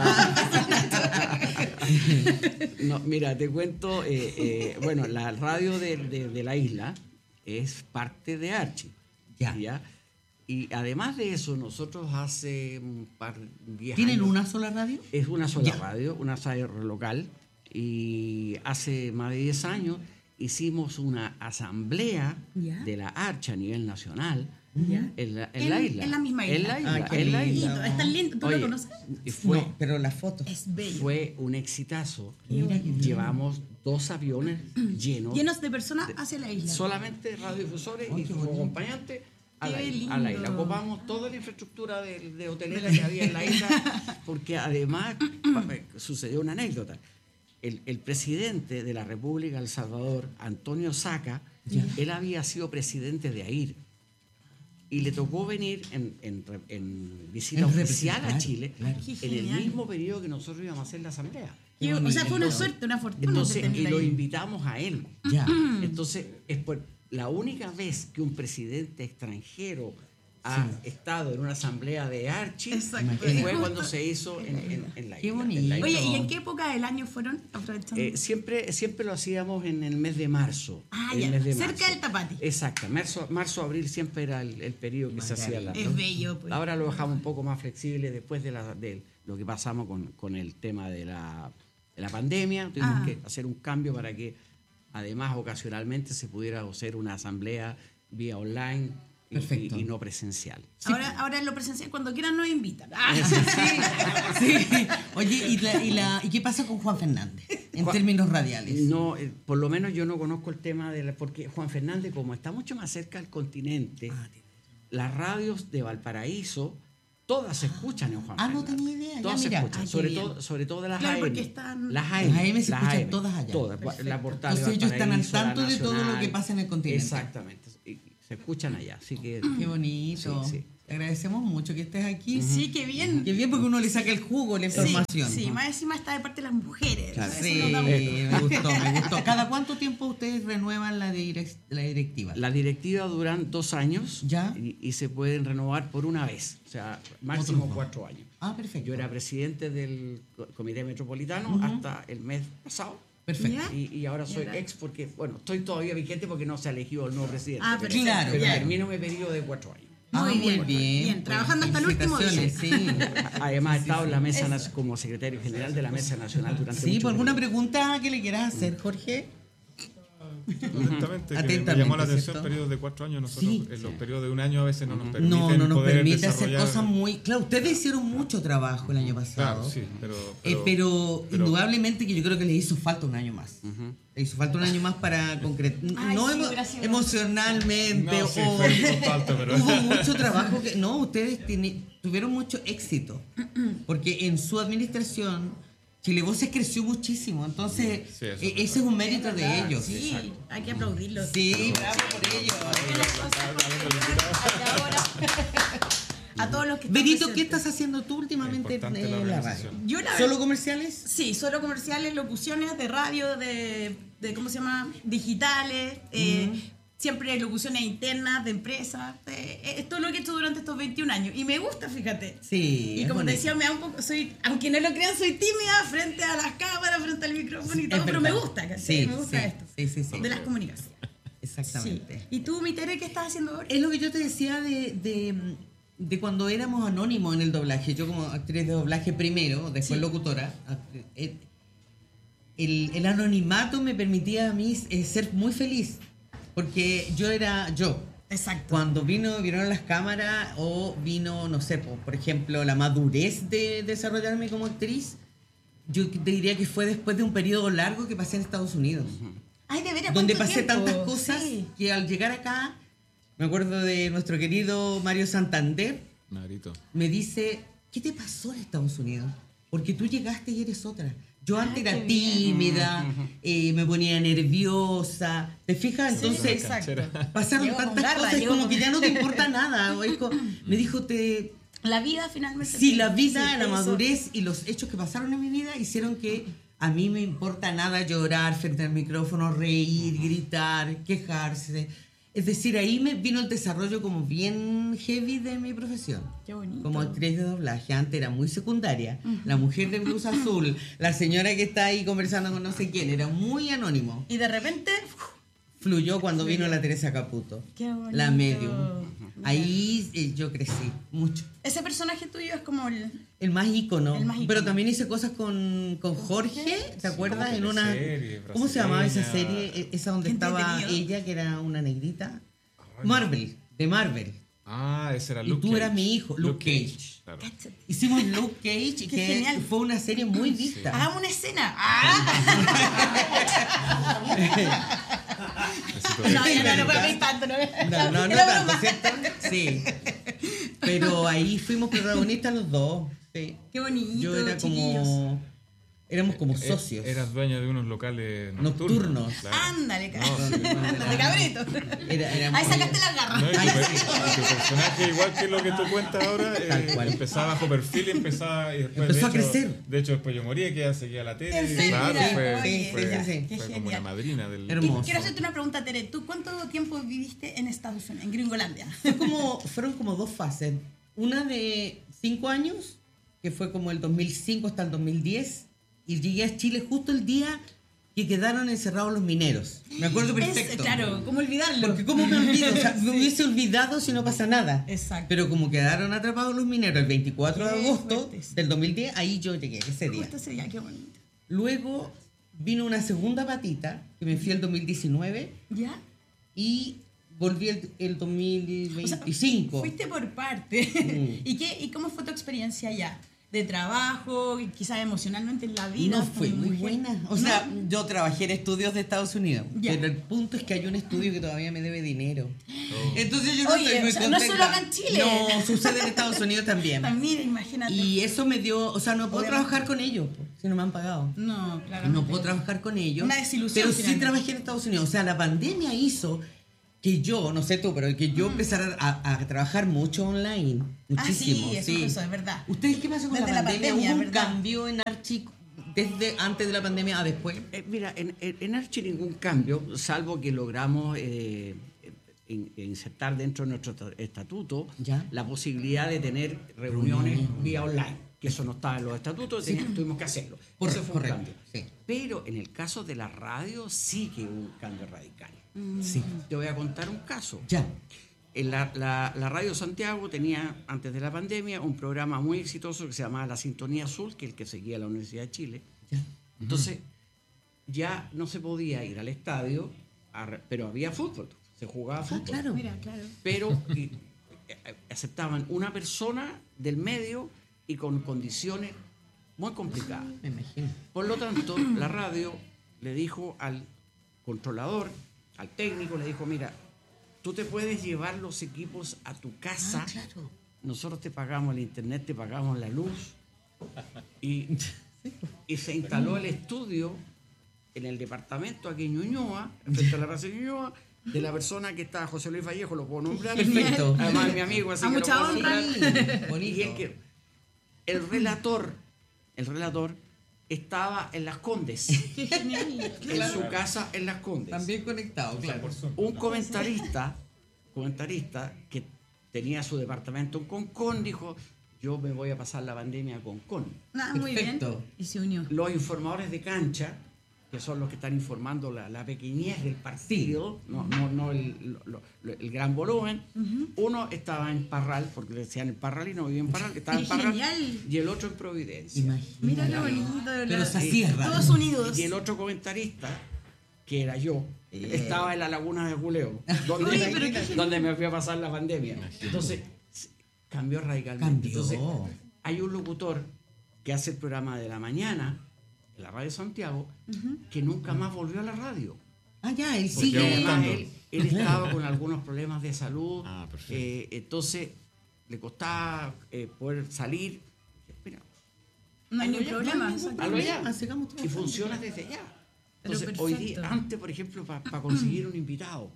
Rapa. No, mira, te cuento, eh, eh, bueno, la radio de, de- de la isla es parte de Archi. Ya. Y además de eso, nosotros hace un par, diez ¿Tienen años- una sola radio? Es una sola Ya. radio, una radio local. Y hace más de diez años hicimos una asamblea Ya. de la Archa a nivel nacional Ya. en la, en En- la isla. en la misma En isla. la isla, Ay, qué en la lindo. isla. Es tan lindo. ¿Tú Oye, lo conoces? y fue, No, pero las fotos. Es bello. fue un exitazo. Mira qué bien. Llevamos dos aviones llenos, Llenos de personas hacia la isla. solamente radiodifusores Ay, y qué como bonito. acompañantes a la, Qué isla, a la isla. lindo. Ocupamos toda la infraestructura de, de hotelera que había en la isla, porque además pa- sucedió una anécdota. El, el presidente de la República de El Salvador, Antonio Saca, él había sido presidente de A I R y le tocó venir en, en re- en visita En oficial a representar, Chile claro. Qué en el genial. mismo periodo que nosotros íbamos a hacer la asamblea. Qué- o sea, fue una suerte, una fortuna. Entonces, de y tenerla lo ahí. invitamos a él. Ya. Entonces, es por la única vez que un presidente extranjero ha estado en una asamblea de Archie, Exacto. que fue cuando se hizo en, en, en la Qué isla. bonito. En la isla. Oye, ¿y en qué época del año fueron? Aprovechando. Eh, siempre, siempre lo hacíamos en el mes de marzo. Ah, el ya, mes de cerca marzo. del Tapati. Exacto, marzo, marzo, abril siempre era el, el periodo que se hacía la. Es bello, pues. Ahora lo dejamos un poco más flexible después de, la, de lo que pasamos con, con el tema de la, de la pandemia. Tuvimos Ah. que hacer un cambio para que además ocasionalmente se pudiera hacer una asamblea vía online y, Perfecto. y- y no presencial. Ahora, ahora en lo presencial, cuando quieran nos invitan. Ah, Sí, sí. Oye, ¿y, la, y, la, ¿y qué pasa con Juan Fernández en Juan- términos radiales? No, eh, por lo menos yo no conozco el tema de la, porque Juan Fernández, como está mucho más cerca del continente, Ah, las radios de Valparaíso todas se escuchan en Juan Ah, no Fernández. tenía idea, ya, Todas se mira. escuchan, Ay, qué sobre bien. todo, sobre todo de las Claro, A M. porque están- Las A M. Las A M se las escuchan A M, todas allá. Todas, la portal de Entonces ellos están al Valparaíso, la tanto de todo lo Nacional. que pasa en el continente. Exactamente. Y se escuchan allá, así que Qué bonito. Sí, sí. Te agradecemos mucho que estés aquí. sí, qué bien. Qué bien porque uno le saca el jugo, la información. Sí, sí, más encima está de parte de las mujeres. Claro. Eso Sí, nos da gusto. me gustó, me gustó. ¿Cada cuánto tiempo ustedes renuevan la, direc- la directiva? la directiva duran dos años Ya. Y, y se pueden renovar por una vez, o sea, máximo Otros dos. cuatro años. Ah, perfecto. Yo era presidente del co- Comité Metropolitano hasta el mes pasado. Perfecto. ¿Ya? Y, y ahora soy Ya. ex porque, bueno, estoy todavía vigente porque no se ha elegido el nuevo presidente. Ah, pero, perfecto. Claro, pero ya. termino mi periodo de cuatro años. Ah, Muy bien, bien. bien, trabajando hasta el último día. Felicitaciones, Sí. Además, he estado en la mesa Eso. nac- como secretario general de la Mesa Nacional durante Sí, mucho ¿por alguna tiempo. pregunta que le quieras hacer, Jorge? Atentamente, que me Atentamente, llamó la atención ¿cierto? periodos de cuatro años. Nosotros Sí. en los periodos de un año a veces no nos permiten No, no nos poder permite hacer desarrollar- cosas muy... Claro, ustedes hicieron mucho trabajo el año pasado. Claro, sí, pero... Eh, pero, pero, pero- indudablemente que yo creo que les hizo falta un año más. Les hizo falta un año más para concretar. Ay, No sí, emo- hubiera sido- emocionalmente No, sí, o- fue con falta, pero... Hubo mucho trabajo que... No, ustedes tiene- tuvieron mucho éxito. Porque en su administración Chile Voces creció muchísimo. Entonces, Sí, eso es e- ese es un mérito de ellos. Sí, hay que aplaudirlo. Sí, bravo por ellos. A todos los que están Benito, ¿qué presentes. estás haciendo tú últimamente en Importante la eh, la radio? organización. Yo la ¿Solo comerciales? Sí, solo comerciales, locuciones de radio, de, de ¿cómo se llama? Digitales, eh, siempre locuciones internas de empresas. Eh, eh, es todo lo que he hecho durante estos veintiún años. Y me gusta, fíjate. Sí, Y es como te bonito. decía, me da un poco, soy, aunque no lo crean, soy tímida frente a las cámaras, frente al micrófono y Es todo, pero me verdad. gusta, ¿cachai? Sí, me gusta sí, esto. sí, sí, sí. De las comunicaciones. Exactamente. Sí. ¿Y tú, mi Tere, qué estás haciendo ahora? Es lo que yo te decía de, de, de cuando éramos anónimos en el doblaje. Yo como actriz de doblaje primero, después Sí. locutora. eh, El, el anonimato me permitía a mí eh, ser muy feliz. Porque yo era yo. Exacto. Cuando vino, vinieron las cámaras o vino, no sé, po, por ejemplo, la madurez de desarrollarme como actriz, yo te diría que fue después de un periodo largo que pasé en Estados Unidos. Ay, de veras, Donde ¿cuánto pasé tiempo? tantas cosas Sí. que al llegar acá, me acuerdo de nuestro querido Mario Santander, Marito. me dice, ¿qué te pasó en Estados Unidos? Porque tú llegaste y eres otra. Yo antes Ah, era qué bien. tímida, eh, me ponía nerviosa. ¿Te fijas? Entonces, exacto. pasaron Llegó con tantas garra, cosas llegó como con- que ya no te importa nada. O es co- me dijo, te... La vida finalmente. Sí, la vida, Sí, la eso. madurez y los hechos que pasaron en mi vida hicieron que a mí me importa nada llorar frente al micrófono, reír, gritar, quejarse. Es decir, ahí me vino el desarrollo como bien heavy de mi profesión. Qué bonito. Como actriz de doblaje. Antes era muy secundaria. La mujer de blusa azul, la señora que está ahí conversando con no sé quién, era muy anónimo. Y de repente, Fluyó cuando vino la Teresa Caputo, Qué bonito. la medium. Ahí eh, yo crecí mucho. ese personaje tuyo es como el... El más ícono. El más ícono. Pero también hice cosas con, con Jorge, ¿te acuerdas? En una. teleserie ¿Cómo se llamaba esa brasileña. serie? E- Esa donde Qué estaba entretenido. ella, que era una negrita. Marvel, de Marvel. Ah, ese era Y Luke tú Cage. eras mi hijo, Luke Cage. Claro. Cáchate. Hicimos Luke Cage, Qué que genial. fue una serie muy vista. Hagamos una escena. ¡Ah! Besito No, de- ya no, no puedo reír tanto, ¿no? No, no, no Era tanto, broma. ¿cierto? Sí. Pero ahí fuimos protagonistas los dos. Sí. Qué bonito, Yo era chiquillos. como Éramos como Eh, socios. Eras dueña de unos locales Nocturnos. nocturnos. claro. Ándale, No, sí, de cabrito. Era- éramos- Ahí sacaste las garras. No, y tu, Ay, per- sí. y tu personaje, igual que lo que tú cuentas ahora, eh, Tal cual. empezaba bajo perfil y empezaba y después, Empezó de a hecho, crecer. De hecho, después yo morí, que ya seguía la tele. ¿En y serio? claro, Mira, fue, oye, fue, sí, sí, sí. Qué fue como genial. la madrina del... Hermoso. Quiero hacerte una pregunta, Tere. ¿Tú cuánto tiempo viviste en Estados Unidos, en Gringolandia? Fue como, fueron como dos fases. Una de cinco años, que fue como el dos mil cinco hasta el dos mil diez, y llegué a Chile justo el día que quedaron encerrados los mineros. Me acuerdo perfecto. Es, claro, ¿cómo olvidarlo? Porque cómo me olvido, o sea, me hubiese olvidado si no pasa nada. Exacto. Pero como quedaron atrapados los mineros el veinticuatro de Qué agosto fuerte, sí. del dos mil diez, ahí yo llegué ese día. Justo ese día, qué bonito. Luego vino una segunda patita, que me fui el dos mil diecinueve, ¿Ya? y volví el, el dos mil O sea, veinticinco. fuiste por parte. Mm. ¿Y, qué, ¿Y cómo fue tu experiencia allá? ¿De trabajo? Quizás emocionalmente en la vida. No fue muy mujer? buena. O ¿No? sea, yo trabajé en estudios de Estados Unidos, Ya. pero el punto es que hay un estudio que todavía me debe dinero. Entonces yo no Oye, estoy muy o sea, no contenta. solo acá en Chile. No, sucede en Estados Unidos también. También, imagínate. Y eso me dio, o sea, no puedo Obviamente. trabajar con ellos, po, si no me han pagado. No, claro. No puedo trabajar con ellos. Una desilusión, Pero sí finalmente. trabajé en Estados Unidos. O sea, la pandemia hizo que yo, no sé tú, pero que yo empezara a, a trabajar mucho online. Muchísimo. Ah, sí, eso, eso es verdad. ¿Ustedes qué pasó con Desde la la pandemia? pandemia, ¿Hubo un ¿verdad? cambio en Archie desde antes de la pandemia a después? Eh, mira, en, en, en Archie ningún cambio, salvo que logramos eh, in- insertar dentro de nuestro ta- estatuto Ya. la posibilidad de tener reuniones vía online, que eso no estaba en los estatutos, teníamos- tuvimos que hacerlo. Por- Ese fue correcto, un cambio. sí. Pero en el caso de la radio sí que hubo un cambio radical. Sí. Te voy a contar un caso. Ya. En la, la- la Radio Santiago tenía, antes de la pandemia, un programa muy exitoso que se llamaba La Sintonía Azul, que es el que seguía la Universidad de Chile. Ya. Entonces, ya no se podía ir al estadio, a re- pero había fútbol, se jugaba fútbol. claro. Mira, claro. Pero y, eh, aceptaban una persona del medio y con condiciones muy complicadas. Me imagino. Por lo tanto, la radio le dijo al controlador, al técnico, le dijo, mira, tú te puedes llevar los equipos a tu casa, Ah, claro. nosotros te pagamos el internet, te pagamos la luz, y, y se instaló el estudio en el departamento aquí en Ñuñoa, frente a la Plaza de Ñuñoa, de la persona que está, José Luis Vallejo, lo puedo nombrar. Perfecto. Además, mi amigo, así A que lo mucha puedo honra. nombrar. Bonito. Y el, que, el relator, el relator estaba en Las Condes, Qué genial. en su casa en Las Condes. También conectado, claro. Un comentarista, comentarista que tenía su departamento en Concón, dijo, yo me voy a pasar la pandemia a Concón. Ah, muy bien. Perfecto. Y se unió. Los informadores de cancha, que son los que están informando la, la pequeñez del partido, no, no, no el, lo- lo- el gran volumen, uno estaba en Parral, porque le decían el Parral y no vivía en Parral, estaba en Qué Parral, genial. y el otro en Providencia. Imagínate. Mira qué bonito. de Pero verdad. se cierra. Todos unidos. Y el otro comentarista, que era yo, estaba en la laguna de Culeo, donde, Oye, pero qué donde me fui a pasar la pandemia. Entonces, s- cambió radicalmente. Cambió. Entonces, hay un locutor que hace el programa de la mañana en la Radio Santiago, que nunca más volvió a la radio. Ah, ya, él Porque Y va sigue. además buscando. él, él estaba con algunos problemas de salud, Ah, perfecto. eh, entonces le costaba eh, poder salir. Mira, No hay hazlo ningún ya, problema. no hay ningún exacto. problema. sigamos Y trabajando. funciona desde allá. Pero Entonces, hoy perfecto. día, antes, por ejemplo, para conseguir un invitado,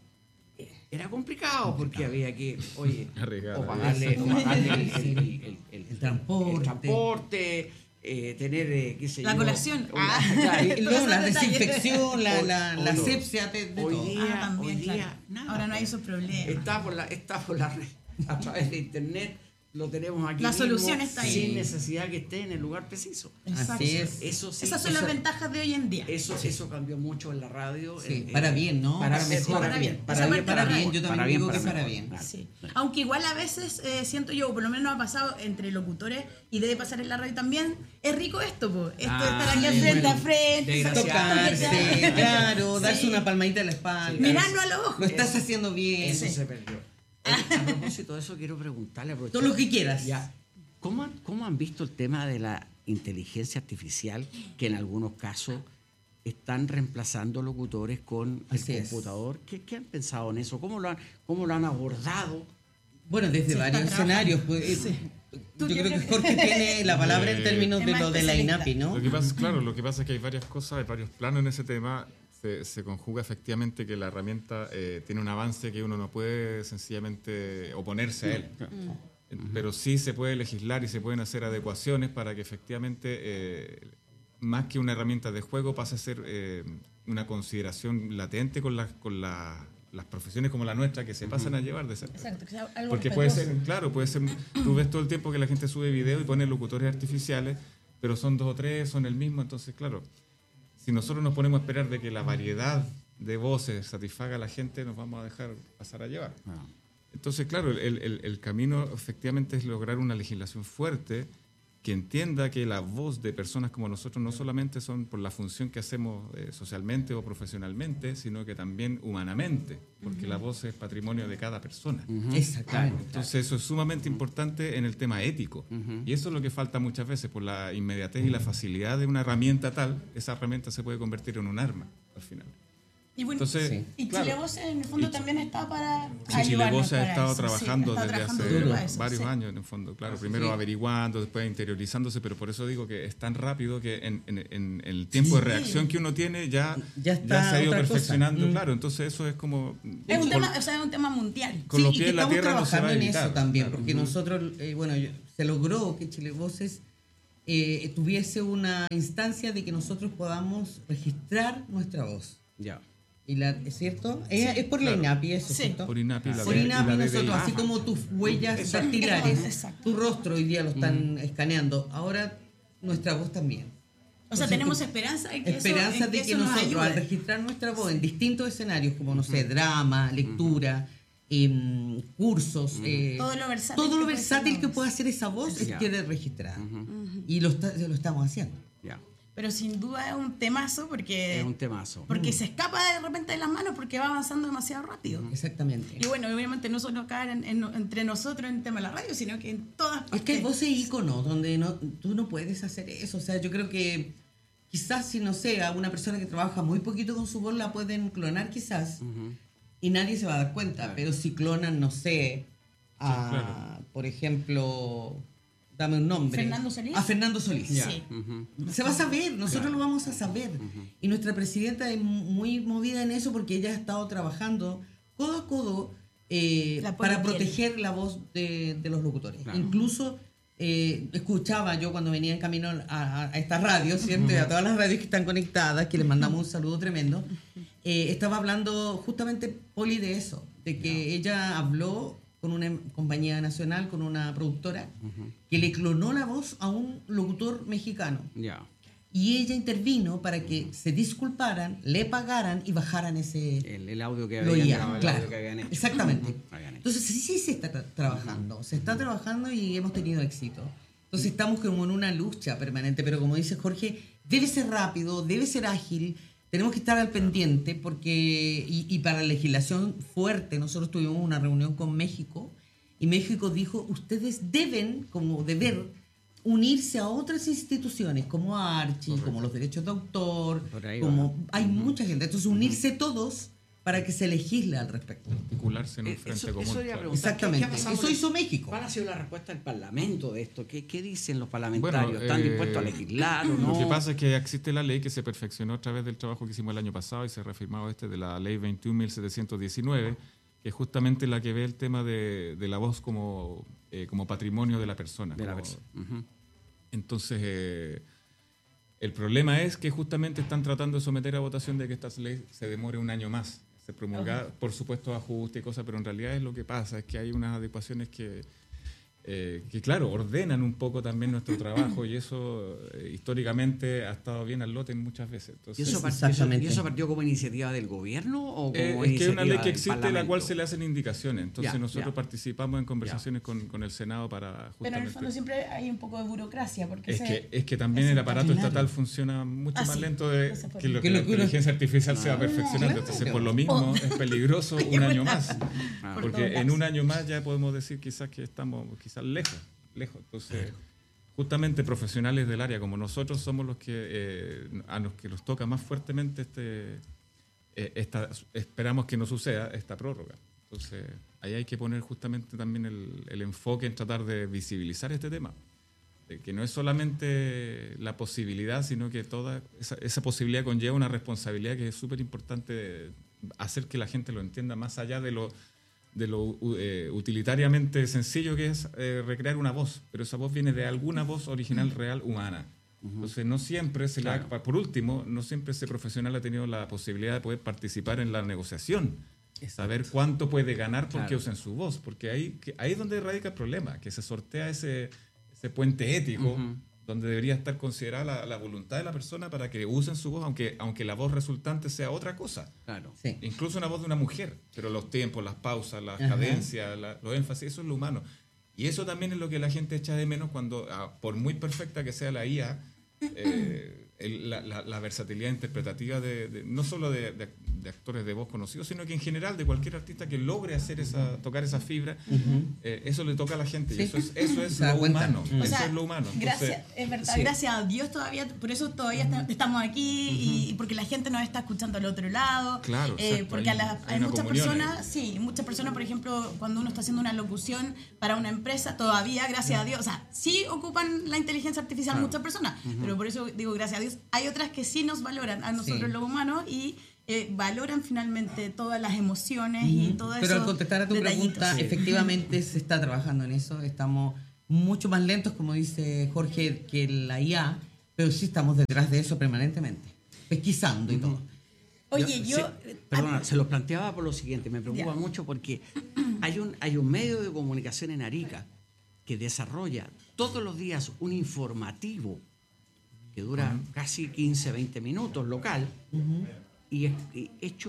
era complicado porque había que, oye, Arriesgar, o pagarle, o pagarle el, el- el- el- El transporte. el transporte, eh, tener, eh, qué sé La yo, colación. una- Ah. claro, Y Todos luego la esos detalles. desinfección, la, Hoy- la, hoy la no. sepsia, de, de Hoy todo. día, Ah, también, hoy día, claro. nada, Ahora no hay pues. esos problemas. Está por la, está por la red, a través de internet, lo tenemos aquí La mismo, solución está ahí. sin necesidad que esté en el lugar preciso. Exacto. Así es. Eso sí, Esas son eso- las ventajas de hoy en día. Eso, eso cambió mucho en la radio. Sí, eh, para eh, bien, ¿no? Para, Para mejor, mejor. para bien. Para Esa bien, parte para para bien. mejor. Yo también Para bien, digo para que para mejor, bien. claro. Sí. Aunque igual a veces eh, siento yo, o por lo menos ha pasado entre locutores y debe pasar en la radio también, es rico esto, po. Esto Ah, de estar aquí sí, frente bueno, a frente, desgraciadamente. Tocarse, claro, Sí. darse una palmadita en la espalda. mirarlo a los ojos. Lo estás haciendo bien. Eso se perdió. Oye, a propósito de eso, quiero preguntarle. Todo lo que quieras. Ya. ¿Cómo, han- ¿Cómo han visto el tema de la inteligencia artificial que en algunos casos están reemplazando locutores con el Así es. computador? ¿Qué, ¿Qué han pensado en eso? ¿Cómo lo han, cómo lo han abordado? Bueno, desde Se está varios trabajando. escenarios. Pues, eh, Yo ¿Tú qué creo que prefieres? Jorge tiene la palabra en Eh, términos Es de más lo de la especialista. INAPI, ¿no? Lo que pasa es, claro, lo que pasa es que hay varias cosas, hay varios planos en ese tema. Se, se conjuga efectivamente que la herramienta eh, tiene un avance que uno no puede sencillamente oponerse a él. Pero sí se puede legislar y se pueden hacer adecuaciones para que efectivamente, eh, más que una herramienta de juego, pase a ser eh, una consideración latente con, las con la- las profesiones como la nuestra que se pasan a llevar de ser. Exacto, que sea algo Porque puede ser, respetuoso. claro, puede ser, tú ves todo el tiempo que la gente sube video y pone locutores artificiales, pero son dos o tres, son el mismo, entonces, claro, si nosotros nos ponemos a esperar de que la variedad de voces satisfaga a la gente, nos vamos a dejar pasar a llevar. Ah. Entonces, claro, el, el- el camino efectivamente es lograr una legislación fuerte que entienda que la voz de personas como nosotros no solamente son por la función que hacemos eh, socialmente o profesionalmente, sino que también humanamente, porque la voz es patrimonio de cada persona. Exactamente. Entonces eso es sumamente importante en el tema ético. Y eso es lo que falta muchas veces, por la inmediatez y la facilidad de una herramienta tal, esa herramienta se puede convertir en un arma al final. Y bueno, Entonces, Sí. y claro, Chile Voces en el fondo Y- también está para Sí, Chile ayudarnos Voces ha para estado eso, sí, trabajando está desde trabajando hace duro para eso, varios sí. años, en el fondo, claro. Primero Sí. averiguando, después interiorizándose, pero por eso digo que es tan rápido que en, en- en el tiempo de Sí. reacción que uno tiene ya, Ya está se ha ido otra cosa. perfeccionando, Mm. claro. Entonces eso es como... Es un, con- tema, o sea, es un tema mundial. con Sí, los y pies que en la estamos tierra no se va trabajando a en evitar. eso también, Claro. porque nosotros, eh, bueno, yo- se logró que Chile Voces eh, tuviese una instancia de que nosotros podamos registrar nuestra voz. Ya. Y la, ¿Es cierto? es, es por la claro. INAPI eso, Sí. ¿cierto? Por INAPI, la Por D- y INAPI la D B I. nosotros, así Ajá. como tus huellas Exacto. dactilares, Exacto. tu rostro hoy día lo están escaneando, ahora nuestra voz también. O sea, Entonces, tenemos tú- esperanza en que Esperanza eso, en de que que eso nos nosotros, ayude. al registrar nuestra voz en distintos escenarios, como, no sé, drama, lectura, em, cursos, eh, Todo lo versátil todo que lo puede versátil ser la que voz. pueda hacer esa voz Ya. quede registrada. Y lo, está- lo estamos haciendo. Ya. Pero sin duda es un temazo porque, Es un temazo. porque se escapa de repente de las manos porque va avanzando demasiado rápido. Exactamente. Y bueno, obviamente no solo acá en- en- entre nosotros en el tema de la radio, sino que en todas partes. Es que hay voces íconos donde no, tú no puedes hacer eso. O sea, yo creo que quizás si, no sé, a una persona que trabaja muy poquito con su voz la pueden clonar quizás y nadie se va a dar cuenta. Pero si clonan, no sé, a, claro. por ejemplo, dame un nombre. ¿Fernando Solís? A Fernando Solís. Sí. Se va a saber, nosotros lo vamos a saber. Y nuestra presidenta es muy movida en eso porque ella ha estado trabajando codo a codo eh, La para pone bien. proteger la voz de, de los locutores. Claro. Incluso eh, escuchaba yo cuando venía en camino a, a esta radio, ¿cierto? Y a todas las radios que están conectadas, que les mandamos un saludo tremendo. eh, estaba hablando justamente Poli de eso, de que ella habló con una em- compañía nacional, con una productora, que le clonó la voz a un locutor mexicano. Ya. Y ella intervino para que se disculparan, le pagaran y bajaran ese... El, el audio que lo habían oían, grabado, el claro. audio que habían hecho. Exactamente. Habían hecho. Entonces sí, sí se está tra- trabajando, se está trabajando y hemos tenido éxito. Entonces estamos como en una lucha permanente, pero como dice Jorge, debe ser rápido, debe ser ágil, tenemos que estar al pendiente porque, y, y para la legislación fuerte, nosotros tuvimos una reunión con México y México dijo, ustedes deben, como deber, unirse a otras instituciones como Archie, como los derechos de autor, Por ahí como va. hay mucha gente. Entonces unirse todos para que se legisle al respecto. Articularse en un Eh, frente eso, común. eso iba a claro. preguntar, Exactamente. ¿qué- qué ha pasado Eso con- hizo México. ¿Cuál ha sido la respuesta del Parlamento de esto? ¿Qué, qué dicen los parlamentarios? Bueno, ¿Están eh, dispuestos a legislar o no? Lo que pasa es que existe la ley que se perfeccionó a través del trabajo que hicimos el año pasado y se ha reafirmado este de la ley veintiún mil setecientos diecinueve, que es justamente la que ve el tema de, de la voz como, eh, como patrimonio de la persona. De la como- persona. Ujú. Entonces, eh, el problema es que justamente están tratando de someter a votación de que esta ley se demore un año más. Se promulga, por supuesto, ajuste y cosas, pero en realidad es lo que pasa, es que hay unas adecuaciones que, eh, que claro, ordenan un poco también nuestro trabajo y eso eh, históricamente ha estado bien al lote muchas veces. ¿Y Entonces, eso, part- Exactamente. y eso partió como iniciativa del gobierno o como eh, es que es una iniciativa ley que del existe en la Parlamento? cual se le hacen indicaciones. Entonces Ya, nosotros ya. participamos en conversaciones con, con el Senado para justamente... Pero en el fondo siempre hay un poco de burocracia. Porque Es se- que, es que también el aparato claro. estatal funciona mucho Ah, más sí. lento de, Eso fue que lo Que que lo la que uno- inteligencia artificial se va Ah, perfeccionando. claro. Entonces, por lo mismo, es peligroso Es un año verdad. más. Ah. Por Porque todos en lados. un año más ya podemos decir quizás que estamos quizás lejos. lejos. Entonces, justamente profesionales del área como nosotros somos los que eh, a los que nos toca más fuertemente este eh, esta, esperamos que no suceda esta prórroga. Entonces, ahí hay que poner justamente también el, el enfoque en tratar de visibilizar este tema. De que no es solamente la posibilidad, sino que toda esa, esa posibilidad conlleva una responsabilidad que es súper importante hacer que la gente lo entienda más allá de lo, de lo eh, utilitariamente sencillo que es eh, recrear una voz. Pero esa voz viene de alguna voz original, real, humana. Entonces, no siempre se Claro. la, por último, no siempre ese profesional ha tenido la posibilidad de poder participar en la negociación. Saber cuánto puede ganar porque Claro. usen su voz. Porque ahí, que, ahí es donde radica el problema, que se sortea ese, ese puente ético, Ujú. donde debería estar considerada la, la voluntad de la persona para que usen su voz, aunque, aunque la voz resultante sea otra cosa. Claro. Sí. Incluso una voz de una mujer, pero los tiempos, las pausas, las Ajá. cadencias, la- los énfasis, eso es lo humano. Y eso también es lo que la gente echa de menos cuando, ah, por muy perfecta que sea la I A, eh, el- la, la- la versatilidad interpretativa de, de- no solo de, de- de actores de voz conocidos, sino que en general de cualquier artista que logre hacer esa, tocar esa fibra, eh, eso le toca a la gente. Sí. Y eso es, eso es Se da lo cuenta. humano. Mm. O Eso sea, es lo humano. Gracias, Entonces, es verdad, sí. gracias a Dios todavía, por eso todavía está- estamos aquí y, y porque la gente nos está escuchando al otro lado. Claro, eh, exacto, porque a hay- las- hay hay, una muchas comunión personas, ahí. sí, muchas personas, por ejemplo, cuando uno está haciendo una locución para una empresa, todavía, gracias a Dios, o sea, sí ocupan la inteligencia artificial Claro. muchas personas, pero por eso digo gracias a Dios, hay otras que sí nos valoran a nosotros Sí. los humanos y eh, valoran finalmente todas las emociones y todo eso. Pero al contestar a tu pregunta, Sí. efectivamente se está trabajando en eso. Estamos mucho más lentos, como dice Jorge, que la I A, pero sí estamos detrás de eso permanentemente, pesquisando y todo. Oye, yo... sí, perdona, se los planteaba por lo siguiente, me preocupa Ya. mucho porque hay un, hay un medio de comunicación en Arica que desarrolla todos los días un informativo que dura casi quince, veinte minutos, local, y es y hecho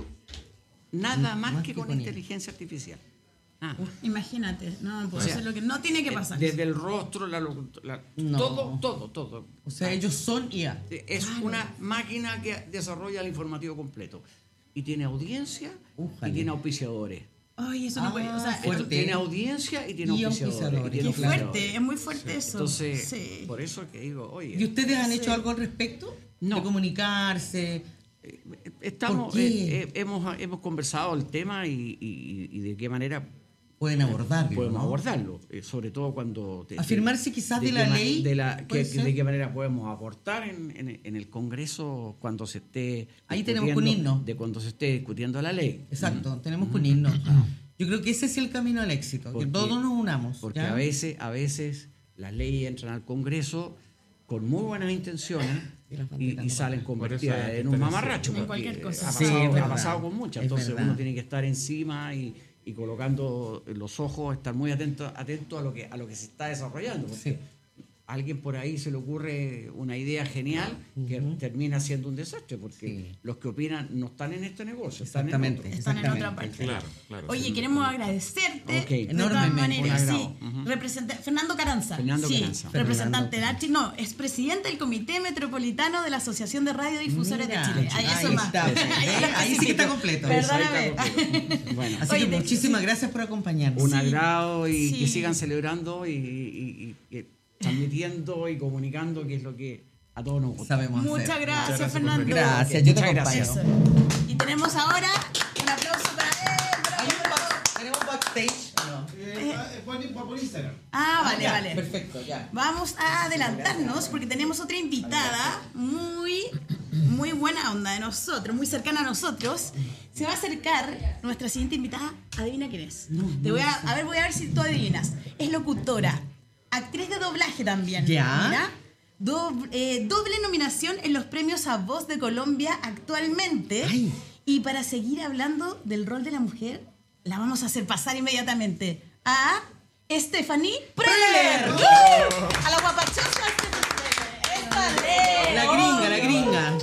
nada más, más que que con con I A. inteligencia artificial. Ah, Imagínate, no, pues O sea, eso es lo que no tiene que eh, pasar. desde el rostro, la, locu- la- No. todo, todo, todo. O sea, ellos son I A. Es una máquina que desarrolla el informativo completo. Y tiene audiencia Újale. y tiene auspiciadores. Ay, eso no Ah, puede, o sea, fuerte. esto- Tiene audiencia y tiene Y auspiciadores. auspiciadores, y tiene qué claro. fuerte, es muy fuerte eso. Entonces, sí. por eso que digo, oye, ¿Y ustedes han Sí. hecho algo al respecto? No. De comunicarse. estamos, ¿por qué? eh, eh, hemos, hemos conversado el tema y, y- y de qué manera Pueden abordarlo. podemos ¿no? abordarlo, eh, sobre todo cuando... de- Afirmarse quizás de qué la ma- ley, De, la, que- ¿puede ser? de qué manera podemos aportar en, en- en el Congreso cuando se esté... Ahí tenemos que discutiendo- unirnos. De cuando se esté discutiendo la ley. Exacto, tenemos que unirnos. Yo creo que ese es el camino al éxito, Porque- que todos nos unamos. Porque ¿ya? a veces, a veces las leyes entran al Congreso con muy buenas intenciones Y las y, banderas y no salen pagan. convertidas Por eso hay que en un estar mamarracho. en porque cualquier cosa. Ha Sí, pasado, es ha verdad. pasado con muchas. Es Entonces verdad. uno tiene que estar encima y, y colocando los ojos, estar muy atento, atento a lo que a lo que se está desarrollando. Porque Sí. a alguien por ahí se le ocurre una idea genial que termina siendo un desastre, porque Sí. los que opinan no están en este negocio, están en Exactamente. otro. Están en otra Exactamente. parte. Claro, claro. Oye, sí. queremos agradecerte Ok. de todas Enormemente. maneras. Un Sí, agrado. Ujú. representa- Fernando Caranza. Fernando sí, Caranza. representante de Fernando. Archi. No, es presidente del Comité Metropolitano de la Asociación de Radiodifusores Mira, de Chile. Ahí, eso ahí más. está. Ahí, ¿Eh? lo Ahí sí que está especifico. completo. Perdóname. Ahí está completo. Bueno, Así Oye, que de- muchísimas sí. gracias por acompañarnos. un Sí. agrado y Sí. que sigan celebrando y, y- y- y transmitiendo y comunicando, que es lo que a todos nos gusta. Sabemos hacer. Muchas gracias, gracias por Fernando. venir. Gracias, yo te Muchas acompaño. gracias. Eso. Y tenemos ahora un aplauso para él. ¿Hay un back- ¿Tenemos backstage o no? Eh, por, por Instagram. Ah, vale, Ya, vale. Perfecto, ya. Vamos a adelantarnos porque tenemos otra invitada muy, muy buena onda de nosotros, muy cercana a nosotros. Se va a acercar nuestra siguiente invitada. Adivina quién es. Te voy a, a ver, voy a ver si tú adivinas. Es locutora, actriz de doblaje también. Ya. Mira. Doble, eh, doble nominación en los premios A Voz de Colombia actualmente. Ay. Y para seguir hablando del rol de la mujer, la vamos a hacer pasar inmediatamente a Stephanie Preller. ¡Uh! A la guapachosa Stephanie Preller. La gringa, la gringa.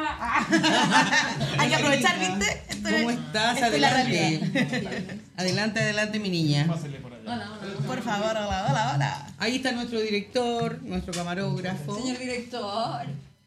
Hay que aprovechar, ¿viste? Esto es- ¿Cómo estás? esto es la Adelante. realidad. Adelante, adelante, mi niña. Por favor, hola, hola, hola. Ahí está nuestro director, nuestro camarógrafo. Señor director.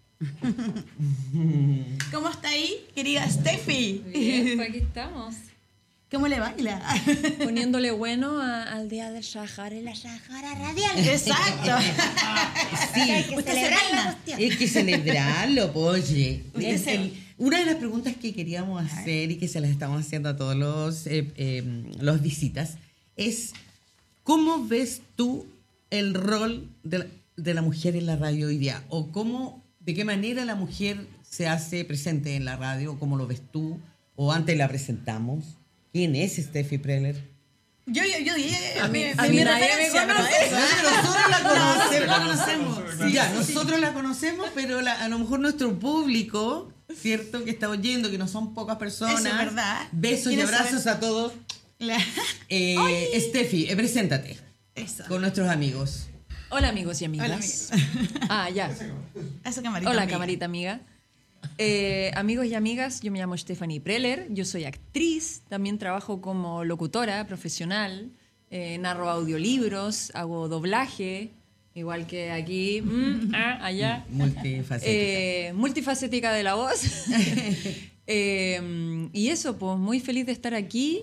¿Cómo está ahí, querida Steffi? Bien, pues aquí estamos. ¿Cómo le baila? Poniéndole bueno a- al día del Shahar y la Shahara radial. Exacto. Sí, Hay que Usted celebrar se la reina. cuestión. hay que celebrarlo, oye. Usted El- se- el- Una de las preguntas que queríamos hacer y que se las estamos haciendo a todos los, eh, eh, los visitas es, ¿cómo ves tú el rol de la, de la mujer en la radio hoy día? ¿O cómo, de qué manera la mujer se hace presente en la radio? ¿Cómo lo ves tú? ¿O antes la presentamos? ¿Quién es Steffi Preller? Yo, yo, yo dije, A mí- mi- a mi mí nadie referencia, me pero conoce. eso. Nosotros la conocemos. La conocemos. Sí, ya, nosotros la conocemos, pero la- a lo mejor nuestro público, ¿cierto? Que está oyendo, que no son pocas personas. Eso es verdad. Besos y ¿Quieres abrazos saber? a todos. La- Eh, Steffi, eh, preséntate Eso. con nuestros amigos. Hola amigos y amigas. Hola, amigas. Ah, ya. Esa camarita. Hola, amiga. camarita amiga. Eh, amigos y amigas, yo me llamo Stephanie Preller, yo soy actriz, también trabajo como locutora profesional, eh, narro audiolibros, hago doblaje, igual que aquí, mm, ah, allá. Multifacética. Eh, multifacética de la voz. Eh, y eso, pues muy feliz de estar aquí.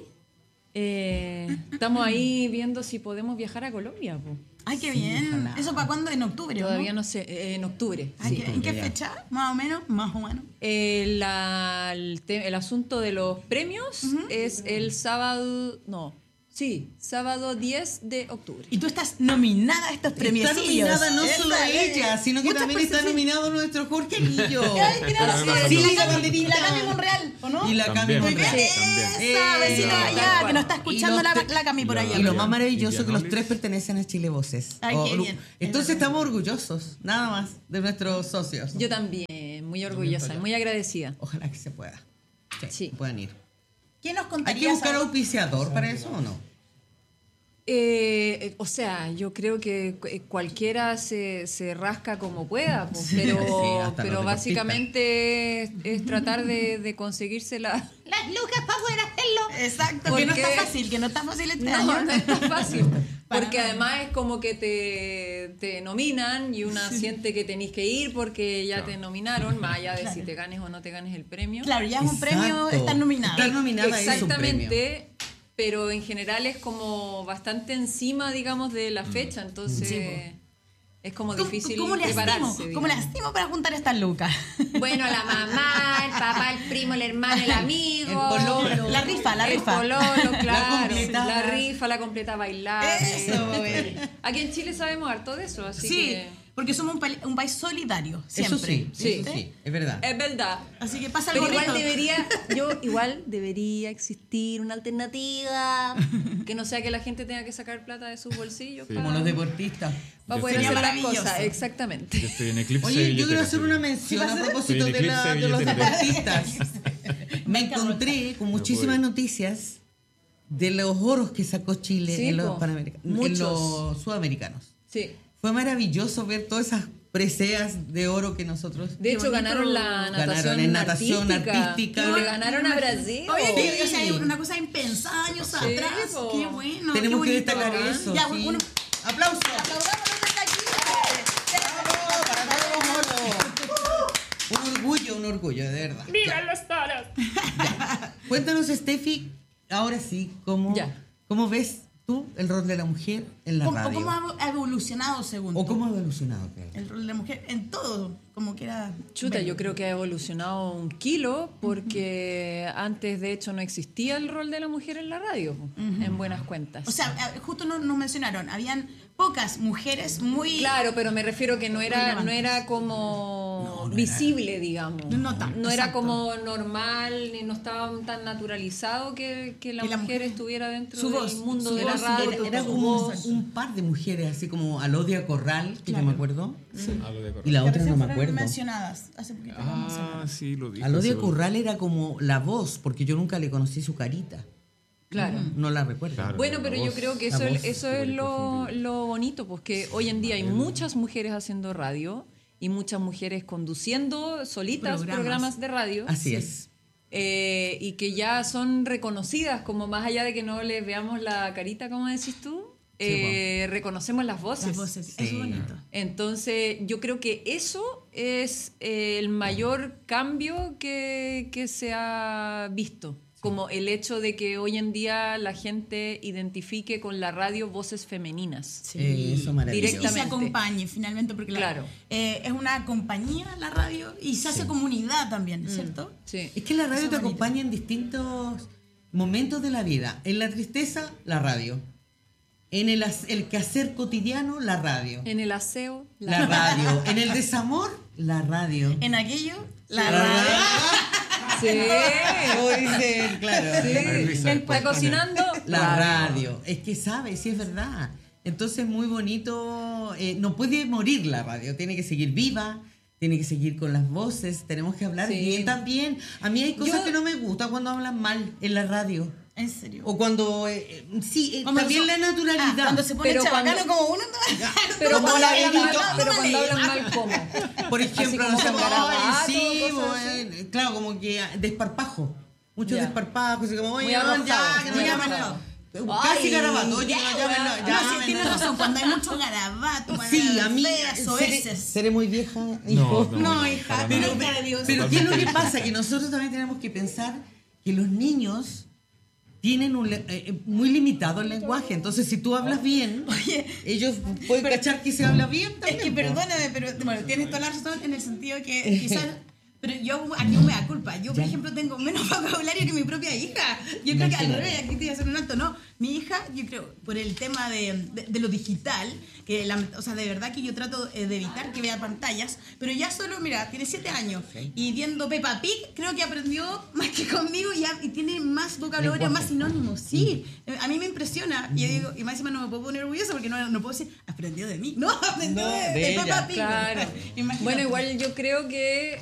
Eh, estamos ahí viendo si podemos viajar a Colombia. Pues. Ay, qué bien. ojalá. ¿Eso para cuándo? ¿En octubre? o Todavía no sé, eh, en octubre. Ay, sí. ¿qué- ¿En qué ya. fecha? Más o menos, más o menos. Eh, la- el, te- el asunto de los premios es el sábado, no, sí, sábado diez de octubre. Y tú estás nominada a estos premios. Está nominada no solo ella, sino que también está nominado nuestro Jorge Anillo. Ay, gracias. Sí, Y la la Cami- banderita. y la Cami Monreal, ¿o no? Y la Cami También. Muy bien. Monreal. También. Esa, Eh, besito tal allá, cual. que nos está escuchando Y la, los te- la Cami por allá. Y lo Bien. más maravilloso es que los Vivianolis. tres pertenecen a Chile Voces. Ay, qué O- bien. Entonces estamos orgullosos, nada más, de nuestros socios. Yo también, muy orgullosa, muy agradecida. Ojalá que se pueda. Sí, Sí. puedan ir. ¿Quién nos ¿Hay contaría? que buscar auspiciador para eso o no? Eh, eh, o sea, yo creo que cu- eh, cualquiera se, se rasca como pueda, pues, pero, Sí, hasta los pero deportistas. básicamente es, es tratar de, de conseguirse la... Las lucas para poder hacerlo. Exacto, que no Porque- está fácil, que no está fácil este No, año. no es tan fácil. Para Porque nada. además es como que te, te nominan y una siente que tenés que ir porque ya te nominaron, más allá de si te ganes o no te ganes el premio. Claro, ya es un premio, Exacto. están nominados. Estar nominada es un premio. Exactamente, pero en general es como bastante encima, digamos, de la fecha, entonces es como ¿Cómo, difícil cómo le prepararse. hacemos? ¿Cómo le digamos. hacemos para juntar estas lucas? Bueno, la mamá, el papá, el primo, el hermano, el amigo. El pololo. La rifa, la el rifa. pololo, claro. completada. La rifa, la completa bailable. Eso, güey. Aquí en Chile sabemos harto de eso, así Sí, que... porque somos un, pa- un país solidario, Eso siempre. sí, Sí. eso sí, es verdad. Es verdad. Así que pasa Pero algo igual rico. debería, yo igual debería existir una alternativa que no sea que la gente tenga que sacar plata de sus bolsillos Como para, los deportistas. para Yo poder estoy- hacer las Maravilloso. cosas. Exactamente. Yo estoy en eclipse. Oye, yo quiero billetera, hacer sí. una mención a propósito Estoy en de, la- eclipse de los billetera. deportistas. Me encontré con muchísimas noticias de los oros que sacó Chile Sí, en los po. panamericanos, en Muchos. los sudamericanos. Sí. Fue maravilloso ver todas esas preseas de oro que nosotros De hecho, bonito. ganaron la natación, Ganaron en natación artística. artística. Y le ganaron a Brasil. Oye, que, o Sí. sea, una cosa impensada años Sí, atrás. po. Qué bueno. tenemos qué que bonito. destacar Bacán. eso. Ya, sí. uno, ¡Aplausos! aplaudamos desde aquí. Para todos los oros. Un orgullo, un orgullo, de verdad. ¡Vivan los toros! Cuéntanos, Steffi, ahora sí, ¿cómo, Ya. ¿cómo ves tú el rol de la mujer en la ¿Cómo, radio? ¿Cómo ha evolucionado según ¿O tú? cómo ha evolucionado? Claro? El rol de la mujer en todo, como quiera. Chuta, verlo. yo creo que ha evolucionado un kilo porque antes de hecho no existía el rol de la mujer en la radio, en buenas cuentas. O sea, eh, justo nos, nos mencionaron, habían pocas mujeres muy... claro, pero me refiero que no era, no Relevantes. era como visible, digamos. No tan- No era exacto. como normal, ni no estaba tan naturalizado que, que la Que la mujer mujer- estuviera dentro su del voz, mundo su de la voz, radio. Era, era Su como voz. un par de mujeres, así como Alodia Corral, que yo me acuerdo, Algo de y correcto. la que otra recién no me fueron acuerdo. mencionadas hace poquito. vamos a Ah, hablar. sí, lo dije. Alodia sí, lo- Corral era como la voz, porque yo nunca le conocí su carita. Claro. No la recuerdo. Claro. Bueno, la pero yo voz, creo que la eso, voz, eso es súper lo, profundidad. lo bonito, pues que hoy en día hay muchas mujeres haciendo radio y muchas mujeres conduciendo solitas Programas. programas, de radio. Así Sí. es. eh, y que ya son reconocidas, como más allá de que no les veamos la carita, como decís tú, eh, reconocemos las voces. Las voces, Sí. es bonito. Entonces, yo creo que eso es eh, el mayor cambio que, que se ha visto. como el hecho de que hoy en día la gente identifique con la radio voces femeninas. Sí. Eh, eso maravilloso. Y se Directamente. acompañe finalmente, porque la- Claro. eh, es una compañía la radio y se hace comunidad también, Mm. ¿cierto? Sí. Es que la radio Eso te es bonito. acompaña en distintos momentos de la vida. En la tristeza, la radio. En el, as- el quehacer cotidiano, la radio. En el aseo, La radio. En el desamor, la radio. En aquello, la, La radio. Sí. Como dicen, claro. Sí. Está cocinando, La radio. Es que sabe, sí es verdad. Entonces, muy bonito. eh, no puede morir la radio. Tiene que seguir viva. Tiene que seguir con las voces. Tenemos que hablar Sí. bien también. A mí hay cosas Yo- que no me gustan cuando hablan mal en la radio. En serio. O cuando. eh, eh, sí, eh, Cuando también so- la naturalidad. Ah, cuando se pone Pero chabacano cuando- como uno, no. pero Como cuando la hablan Benito. mal, pero cuando hablan mal, ¿cómo? Por ejemplo, Así no como sé, con ay, garabato, sí, cosas así. bueno, claro, como que desparpajo. Mucho Ya. desparpajo, así como, Muy oye, arrojado, ya, que no muy llámenlo. arrojado. Casi Ay, garabato, oye, Ya, llámenlo, bueno. ya, No, sí, tienes razón. Cuando hay mucho garabato, Sí, a mí feas, seré, soeces. seré muy vieja, hijo. No, No, para hija, nada. pero, de Dios. Pero ¿qué es lo que pasa? Que nosotros también tenemos que pensar que los niños tienen un le- eh, muy limitado el lenguaje. Entonces, si tú hablas bien, Oye, ellos pueden pero- cachar que se habla bien es también. que po. perdóname, pero bueno, tienes toda la razón en el sentido que quizás. Pero yo aquí no me da culpa. Yo, por Ya. ejemplo, tengo menos vocabulario que mi propia hija. Yo creo que al Imagínate. revés, aquí te voy a hacer un alto. No, mi hija, yo creo, por el tema de, de, de lo digital, que la, o sea, de verdad que yo trato eh, de evitar que vea pantallas, pero ya solo, mira, tiene siete años y viendo Peppa Pig, creo que aprendió más que conmigo y, ya, y tiene más vocabulario, Lenguaje. más sinónimos. Sí, eh, a mí me impresiona. Y yo digo, y más encima no me puedo poner orgullosa porque no, no puedo decir, aprendió de mí. No, aprendió No, de, de de ella. Peppa Pig. Claro. Imagínate. Bueno, igual yo creo que